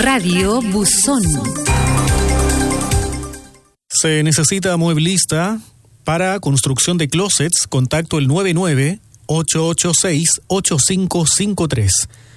Radio Buzón. Se necesita mueblista para construcción de closets. Contacto el 99-886-8553.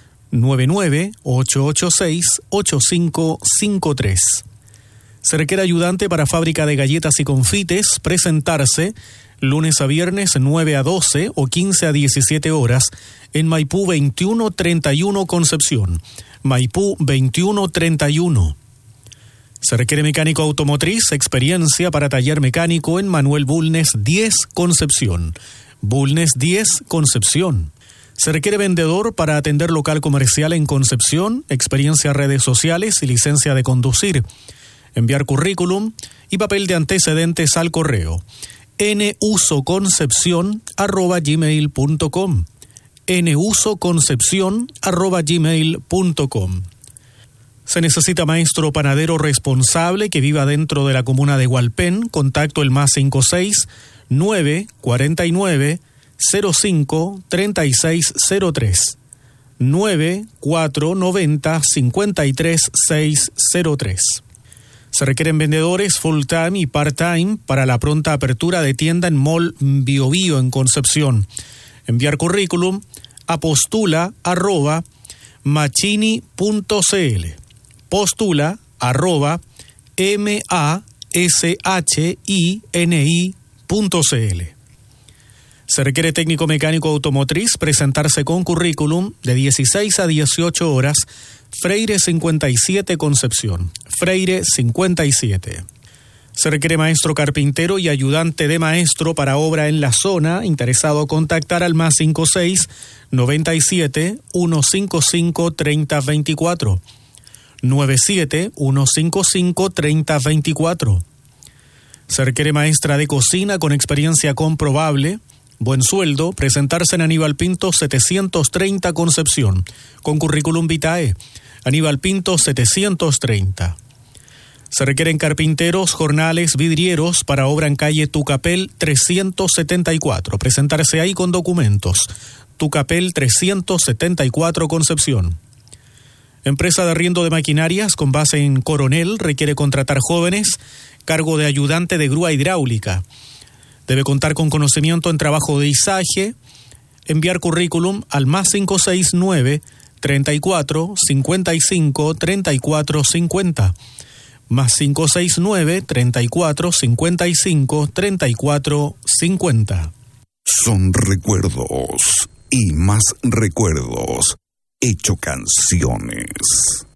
99-886-8553. Se requiere ayudante para fábrica de galletas y confites. Presentarse lunes a viernes 9 a 12 o 15 a 17 horas en Maipú 2131 Concepción. Maipú 2131. Se requiere mecánico automotriz, experiencia para taller mecánico en Manuel Bulnes 10 Concepción. Bulnes 10 Concepción. Se requiere vendedor para atender local comercial en Concepción, experiencia en redes sociales y licencia de conducir. Enviar currículum y papel de antecedentes al correo nusoconcepcion@gmail.com. nusoconcepcion@gmail.com. Se necesita maestro panadero responsable que viva dentro de la comuna de Hualpén. Contacto el +56 949 05 3603 9490 53603. Se requieren vendedores full-time y part-time para la pronta apertura de tienda en Mall Biobío en Concepción. Enviar currículum a postula@machini.cl. postula@mashini.cl. Se requiere técnico mecánico automotriz. Presentarse con currículum de 16 a 18 horas. Freire 57 Concepción. Freire 57. Se requiere maestro carpintero y ayudante de maestro para obra en la zona. Interesado contactar al +56 97 155 3024. 97 155 3024. Se requiere maestra de cocina con experiencia comprobable. Buen sueldo. Presentarse en Aníbal Pinto 730 Concepción. Con currículum vitae. Aníbal Pinto 730. Se requieren carpinteros, jornales, vidrieros para obra en calle Tucapel 374. Presentarse ahí con documentos. Tucapel 374 Concepción. Empresa de arriendo de maquinarias con base en Coronel requiere contratar jóvenes. Cargo de ayudante de grúa hidráulica. Debe contar con conocimiento en trabajo de izaje. Enviar currículum al +569 34 55 34 50. +569 34 55 34 50. Son recuerdos y más recuerdos hecho canciones.